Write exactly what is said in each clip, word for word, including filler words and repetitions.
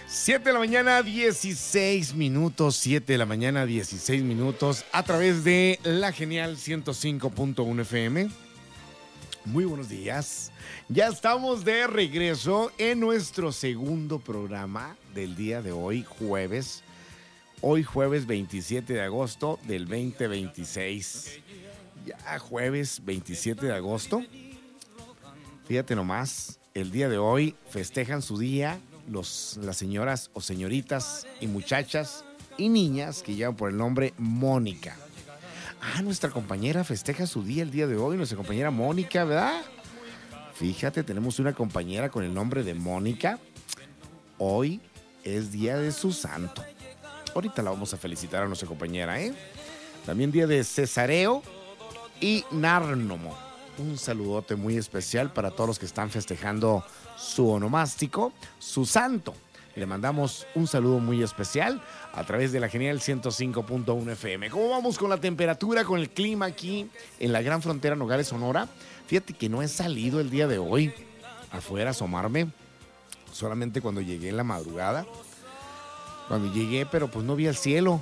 siete de la mañana, dieciséis minutos. siete de la mañana, dieciséis minutos. A través de la genial ciento cinco punto uno F M. Muy buenos días. Ya estamos de regreso en nuestro segundo programa del día de hoy, jueves. Hoy jueves veintisiete de agosto del veinte veintiséis. Ya jueves veintisiete de agosto. Fíjate nomás, el día de hoy festejan su día los, las señoras o señoritas y muchachas y niñas que llevan por el nombre Mónica. Ah, nuestra compañera festeja su día el día de hoy, nuestra compañera Mónica, ¿verdad? Fíjate, tenemos una compañera con el nombre de Mónica. Hoy es día de su santo. Ahorita la vamos a felicitar a nuestra compañera, ¿eh? También día de Cesareo y Nárnomo. Un saludote muy especial para todos los que están festejando su onomástico, su santo. Le mandamos un saludo muy especial a través de la genial ciento cinco punto uno F M. ¿Cómo vamos con la temperatura, con el clima aquí en la gran frontera Nogales, Sonora? Fíjate que no he salido el día de hoy afuera a asomarme, solamente cuando llegué en la madrugada. Cuando llegué, pero pues no vi el cielo.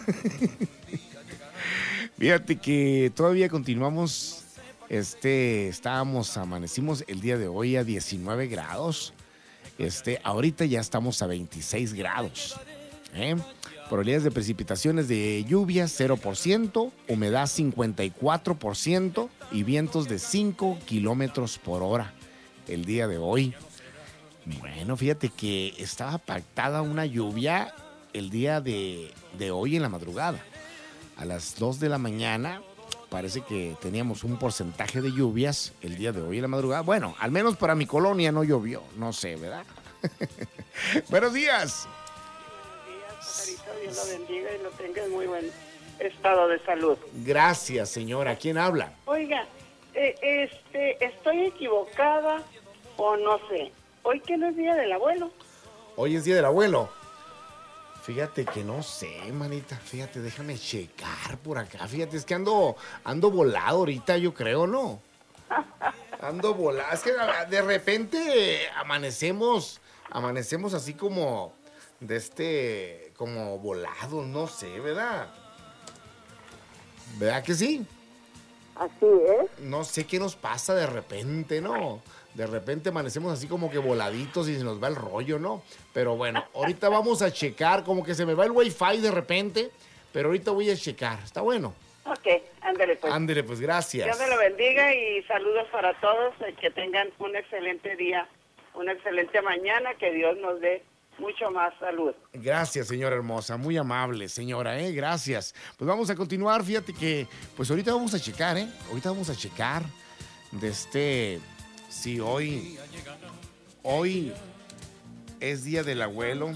Fíjate que todavía continuamos, este, estábamos, amanecimos el día de hoy a diecinueve grados. Este, ahorita ya estamos a veintiséis grados. ¿eh? Probabilidades de precipitaciones de lluvia cero por ciento, humedad cincuenta y cuatro por ciento y vientos de cinco kilómetros por hora el día de hoy. Bueno, fíjate que estaba pactada una lluvia el día de, de hoy en la madrugada. A las dos de la mañana parece que teníamos un porcentaje de lluvias el día de hoy en la madrugada. Bueno, al menos para mi colonia no llovió, no sé, ¿verdad? Buenos días. Buenos días, Oscarito. Dios lo bendiga y lo tenga en muy buen estado de salud. Gracias, señora. ¿Quién habla? Oiga, eh, este, ¿estoy equivocada o no sé? ¿Hoy qué no es día del abuelo? Hoy es día del abuelo. Fíjate que no sé, manita. Fíjate, déjame checar por acá. Fíjate, es que ando, ando volado ahorita, yo creo, ¿no? Ando volado. Es que de repente amanecemos, amanecemos así como de este, como volados, no sé, ¿verdad? ¿Verdad que sí? Así es. No sé qué nos pasa de repente, ¿no? De repente amanecemos así como que voladitos y se nos va el rollo, ¿no? Pero bueno, ahorita vamos a checar, como que se me va el wifi de repente, pero ahorita voy a checar. ¿Está bueno? Ok, ándale pues. Ándale pues, gracias. Dios me lo bendiga y saludos para todos. Que tengan un excelente día, una excelente mañana, que Dios nos dé mucho más salud. Gracias, señora hermosa, muy amable, señora, ¿eh? Gracias. Pues vamos a continuar, fíjate que, pues ahorita vamos a checar, ¿eh? Ahorita vamos a checar de este... Sí, hoy, hoy es día del abuelo.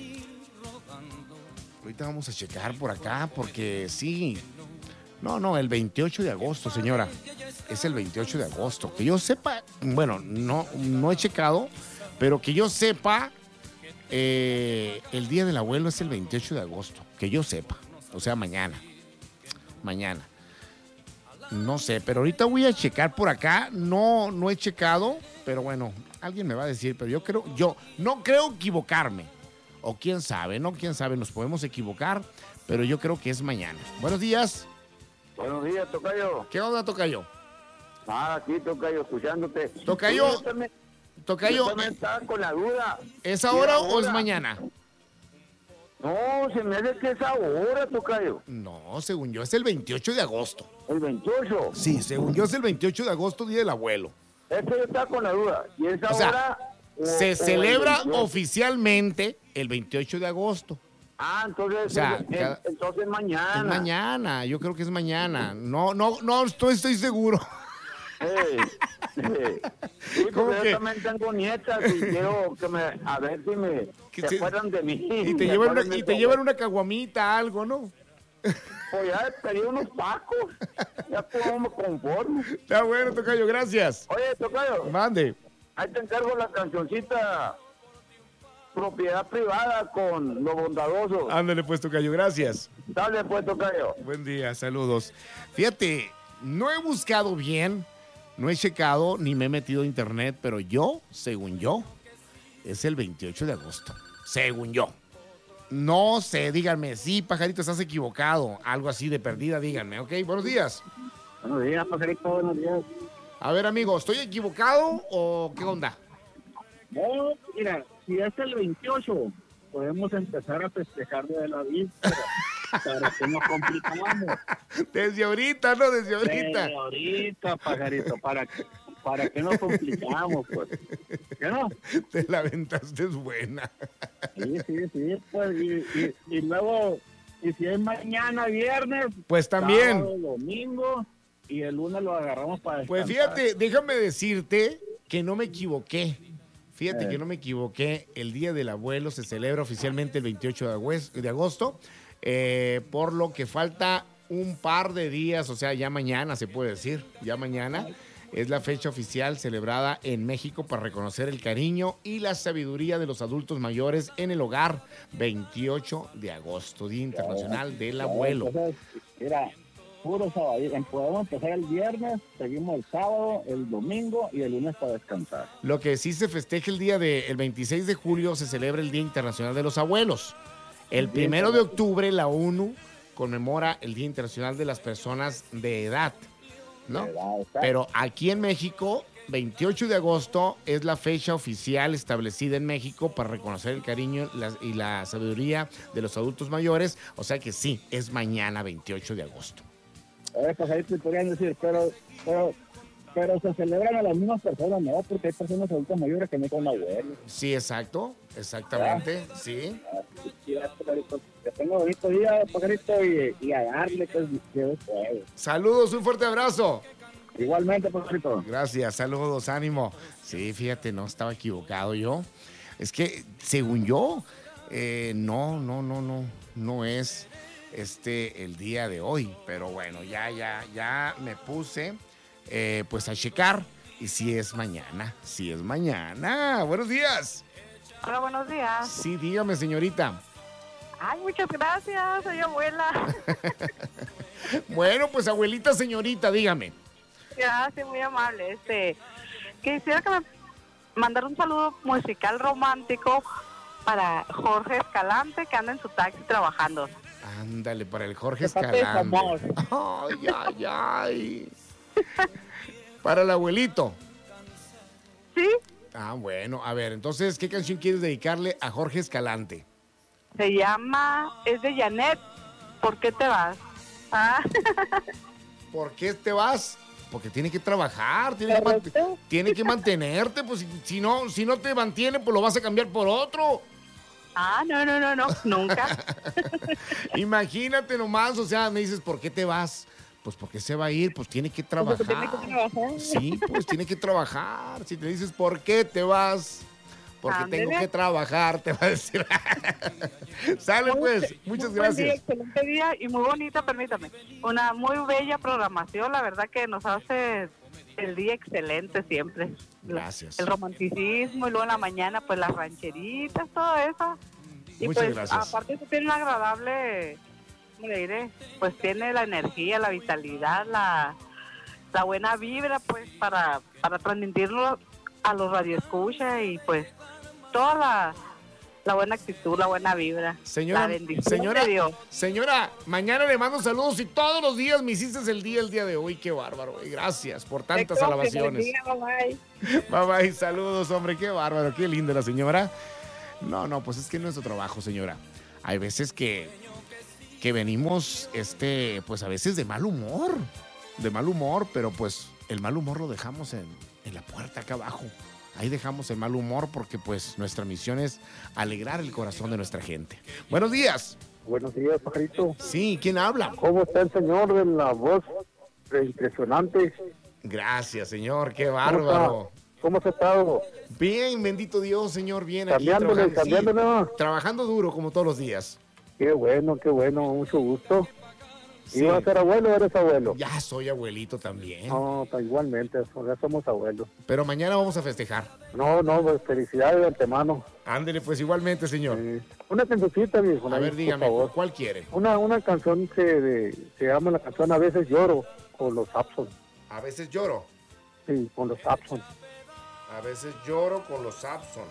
Ahorita vamos a checar por acá porque sí. No, no, el veintiocho de agosto, señora. Es el veintiocho de agosto. Que yo sepa, bueno, no, no he checado, pero que yo sepa, eh, el día del abuelo es el veintiocho de agosto. Que yo sepa. O sea, mañana. Mañana. No sé, pero ahorita voy a checar por acá. No, no he checado, pero bueno, alguien me va a decir, pero yo creo, yo no creo equivocarme. O quién sabe, ¿no? Quién sabe, nos podemos equivocar, pero yo creo que es mañana. Buenos días. Buenos días, tocayo. ¿Qué onda, tocayo? Ah, aquí, tocayo, escuchándote. Tocayo, Yo también, tocayo, yo también estaba con la duda. ¿es ahora o es mañana? No, se me hace que es ahora, tocayo. No, según yo es el veintiocho de agosto. El veintiocho. Sí, según yo es el veintiocho de agosto, día del abuelo. Es que yo estaba con la duda. ¿Y es O ahora? sea, o- se o celebra el veintiocho? oficialmente el veintiocho de agosto. Ah, entonces, O sea, es- cada- entonces mañana. Es mañana, yo creo que es mañana. No, no, no estoy, estoy seguro. Eh, eh. Sí, ¿Cómo porque que? yo también tengo nietas y quiero que me, a ver si me Que se se- acuerdan de mí. Y te me llevan acuerdan una, de y te mi llevan abuelo. una caguamita, algo, ¿no? Pues ya pedí unos pacos. Ya como me conformo. Está bueno, tocayo, gracias. Oye, tocayo, Mande. ahí te encargo la cancioncita Propiedad Privada con Lo Bondadoso. Ándale, pues, tocayo, gracias. Dale, pues, tocayo. Buen día, saludos. Fíjate, no he buscado bien, no he checado, ni me he metido a internet, pero yo, según yo, es el veintiocho de agosto. según yo. No sé, díganme, sí, pajarito, estás equivocado. Algo así de perdida, díganme, ¿ok? Buenos días. Buenos días, pajarito, buenos días. A ver, amigo, ¿estoy equivocado o qué onda? No, mira, si es el veintiocho, podemos empezar a festejar de la víspera. Para que nos complicamos. Desde ahorita, ¿no? Desde ahorita. Desde ahorita, pajarito, para que, para que nos complicamos, pues. ¿Qué no? Te la aventaste, es buena. Sí, sí, sí, pues, y, y, y luego, y si es mañana viernes, pues también. Sábado, domingo, y el lunes lo agarramos para descansar. Pues fíjate, déjame decirte que no me equivoqué. Fíjate Eh. que no me equivoqué. El Día del Abuelo se celebra oficialmente el veintiocho de agosto. Eh, por lo que falta un par de días, o sea, ya mañana se puede decir, ya mañana es la fecha oficial celebrada en México para reconocer el cariño y la sabiduría de los adultos mayores en el hogar. veintiocho de agosto, Día Internacional del Abuelo. Entonces, mira, puro sábado, podemos empezar el viernes, seguimos el sábado, el domingo y el lunes para descansar. Lo que sí se festeja el día del veintiséis de julio, se celebra el Día Internacional de los Abuelos. El primero de octubre la ONU conmemora el Día Internacional de las Personas de Edad, ¿no? Pero aquí en México, veintiocho de agosto es la fecha oficial establecida en México para reconocer el cariño y la sabiduría de los adultos mayores. O sea que sí, es mañana veintiocho de agosto. Eh, pues ahí te podrían decir, pero, pero, pero se celebran a las mismas personas, ¿no? Porque hay personas adultas mayores que no son abuelos. Sí, exacto, exactamente, ¿verdad? Sí. Que tenga un bonito día, pajarito, y, y a darle que es Saludos, un fuerte abrazo. Igualmente, pajarito. Gracias, saludos, ánimo. Sí, fíjate, no estaba equivocado yo. Es que, según yo, eh, no, no, no, no, no es este el día de hoy. Pero bueno, ya, ya, ya me puse eh, pues a checar. Y si es mañana, si es mañana. Buenos días. Hola, buenos días. Sí, dígame, señorita. Ay, muchas gracias, soy abuela. Bueno, pues abuelita, señorita, dígame. Gracias, muy amable. Este, quisiera que me mandara un saludo musical romántico para Jorge Escalante, que anda en su taxi trabajando. Ándale, para el Jorge Escalante. Ay, ay, ay. Para el abuelito. ¿Sí? Ah, bueno. A ver, entonces, ¿qué canción quieres dedicarle a Jorge Escalante? Se llama, es de Janet, ¿por qué te vas? ¿Ah? ¿Por qué te vas? Porque tiene que trabajar, tiene que, mant- tiene que mantenerte, pues si, si no, si no te mantiene, pues lo vas a cambiar por otro. Ah, no, no, no, no, nunca. Imagínate nomás, o sea, me dices, ¿por qué te vas? Pues porque se va a ir, pues tiene que trabajar. Pues tiene que trabajar. Sí, pues tiene que trabajar. Si te dices, ¿por qué te vas? Porque Ándele. tengo que trabajar, te va a decir. Sale pues, muchas muy buen día, gracias. excelente día y muy bonita, permítame. Una muy bella programación, la verdad que nos hace el día excelente siempre. Gracias. El romanticismo y luego en la mañana pues las rancheritas, todo eso. Y Muchas pues gracias. aparte eso tiene un agradable, ¿cómo le diré? Pues tiene la energía, la vitalidad, la, la buena vibra pues para, para transmitirlo a los radioescuchas y pues toda la, la buena actitud, la buena vibra, Señora, la bendición señora, de Dios. señora, mañana le mando saludos y todos los días me hiciste el día el día de hoy. Qué bárbaro. Y gracias por tantas Te alabaciones. bendiga, bye, bye. Bye bye, saludos, hombre. Qué bárbaro, qué linda la señora. No, no, pues es que no es nuestro trabajo, señora. Hay veces que, que venimos, este, pues a veces de mal humor. De mal humor, pero pues el mal humor lo dejamos en, en la puerta acá abajo. Ahí dejamos el mal humor porque pues nuestra misión es alegrar el corazón de nuestra gente. Buenos días. Buenos días, pajarito. Sí, ¿quién habla? ¿Cómo está el señor de la voz impresionante? Gracias, señor, qué ¿Cómo bárbaro. está? ¿Cómo has estado? Bien, bendito Dios, señor, bien. Aquí Cambiándole, trabajando, sí, cambiándole, ¿no? trabajando duro como todos los días. Qué bueno, qué bueno, mucho gusto. Sí. ¿Ibas a ser abuelo o eres abuelo? Ya soy abuelito también. No, pues igualmente, ya somos abuelos. Pero mañana vamos a festejar. No, no, pues felicidades de antemano. Ándele, pues igualmente, señor. Eh, una cancioncita, viejo. A ver, dígame, por favor. ¿cuál quiere? Una, una canción que de, se llama la canción A veces lloro, con los Sapson. A veces lloro. Sí, con los Sapson. A veces lloro con los Sapson.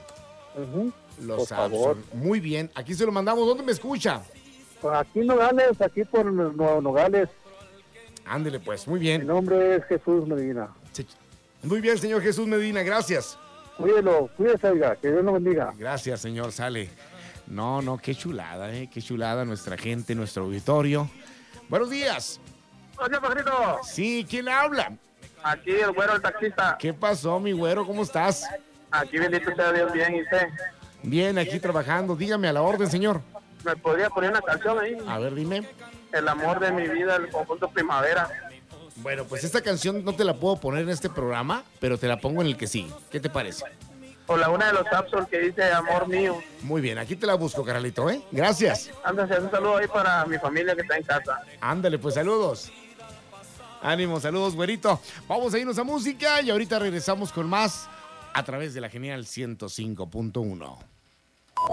Ujú. Los Por favor. Samson. Muy bien, aquí se lo mandamos. ¿Dónde me escucha? Pues aquí Nogales, aquí por Nuevo Nogales. Ándele pues, muy Mi bien. nombre es Jesús Medina. Sí. Muy bien, señor Jesús Medina, gracias. Cuídelo, cuídese, oiga, que Dios lo bendiga. Gracias, señor, sale. No, no, qué chulada, ¿eh? Qué chulada nuestra gente, nuestro auditorio. Buenos días. Oye, Pajarito, Sí, ¿quién habla? aquí el güero, el taxista. ¿Qué pasó, mi güero? ¿Cómo estás? Aquí bendito sea Dios, bien, ¿y usted? Bien, aquí trabajando. Dígame a la orden, señor. ¿Me podría poner una canción ahí? A ver, dime. El amor de mi vida, el conjunto Primavera. Bueno, pues esta canción no te la puedo poner en este programa, pero te la pongo en el que sigue. ¿Qué te parece? O la una de los Absol que dice amor mío. Muy bien, aquí te la busco, carnalito, ¿eh? Gracias. Ándale, un saludo ahí para mi familia que está en casa. Ándale, pues saludos. Ánimo, saludos, güerito. Vamos a irnos a música y ahorita regresamos con más a través de la Genial ciento cinco punto uno.